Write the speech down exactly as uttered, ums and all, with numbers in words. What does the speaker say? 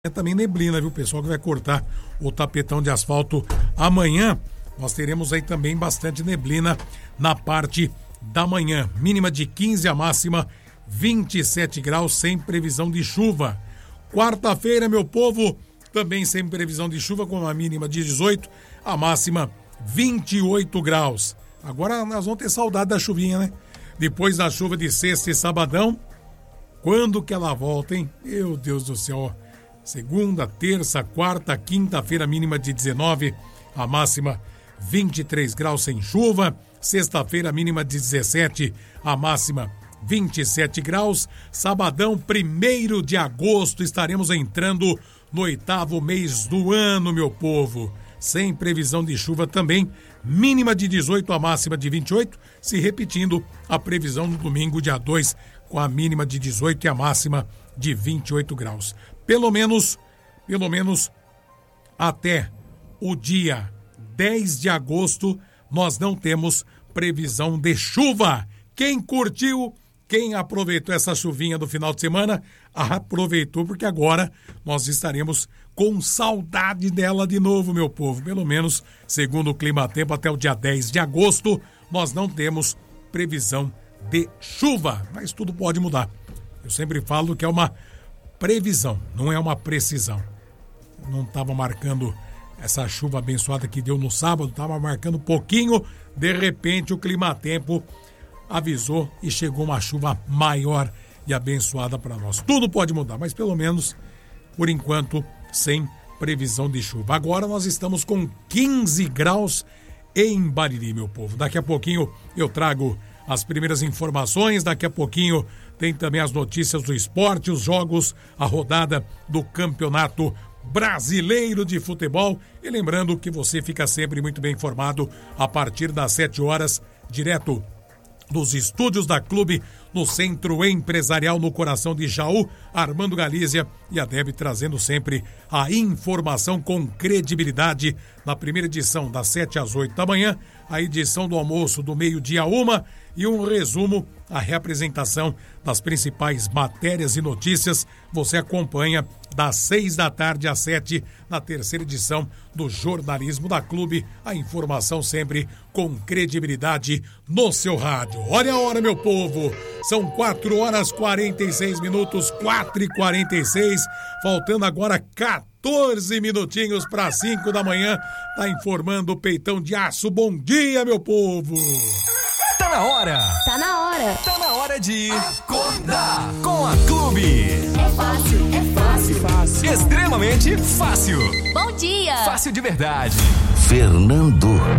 É também neblina, viu, pessoal, que vai cortar o tapetão de asfalto amanhã. Nós teremos aí também bastante neblina na parte da manhã. Mínima de quinze, a máxima vinte e sete graus, sem previsão de chuva. Quarta-feira, meu povo, também sem previsão de chuva, com uma mínima de dezoito, a máxima vinte e oito graus. Agora nós vamos ter saudade da chuvinha, né? Depois da chuva de sexta e sabadão, quando que ela volta, hein? Meu Deus do céu. Segunda, terça, quarta, quinta-feira, mínima de dezenove, a máxima vinte e três graus sem chuva. Sexta-feira, mínima de dezessete, a máxima vinte e sete graus. Sabadão, primeiro de agosto, estaremos entrando no oitavo mês do ano, meu povo. Sem previsão de chuva também, mínima de dezoito, a máxima de vinte e oito, se repetindo a previsão no domingo, dia dois, com a mínima de dezoito e a máxima de vinte e oito graus. Pelo menos, pelo menos até o dia dez de agosto, nós não temos previsão de chuva. Quem curtiu, quem aproveitou essa chuvinha do final de semana, aproveitou, porque agora nós estaremos com saudade dela de novo, meu povo. Pelo menos, segundo o Climatempo, até o dia dez de agosto, nós não temos previsão de chuva. Mas tudo pode mudar. Eu sempre falo que é uma previsão, não é uma precisão. Não estava marcando essa chuva abençoada que deu no sábado, estava marcando pouquinho, de repente o Climatempo avisou e chegou uma chuva maior e abençoada para nós. Tudo pode mudar, mas pelo menos, por enquanto, sem previsão de chuva. Agora nós estamos com quinze graus em Bariri, meu povo. Daqui a pouquinho eu trago as primeiras informações, daqui a pouquinho tem também as notícias do esporte, os jogos, a rodada do Campeonato Brasileiro de Futebol. E lembrando que você fica sempre muito bem informado a partir das sete horas, direto dos estúdios da Clube, no Centro Empresarial, no coração de Jaú, Armando Galícia e a Deb trazendo sempre a informação com credibilidade. Na primeira edição, das sete às oito da manhã, a edição do almoço do meio-dia a uma e um resumo, a reapresentação das principais matérias e notícias. Você acompanha das seis da tarde às sete, na terceira edição do Jornalismo da Clube. A informação sempre com credibilidade no seu rádio. Olha a hora, meu povo. São quatro horas e quarenta e seis minutos, quatro e quarenta e seis. Faltando agora quatorze minutinhos para cinco da manhã. Tá informando o Peitão de Aço. Bom dia, meu povo. Tá na hora. Tá na hora. Tá na hora de acordar com a Clube. É fácil, é fácil, fácil. Extremamente fácil. Bom dia. Fácil de verdade. Fernando